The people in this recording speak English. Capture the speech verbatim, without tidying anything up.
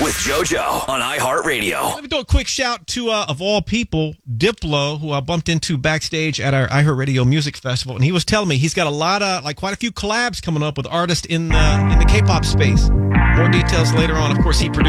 with JoJo on iHeartRadio. Let me do a quick shout to, uh, of all people, Diplo, who I bumped into backstage at our iHeartRadio Music Festival. And he was telling me he's got a lot of, like quite a few collabs coming up with artists in the, in the K-pop space. More details later on. Of course, he produced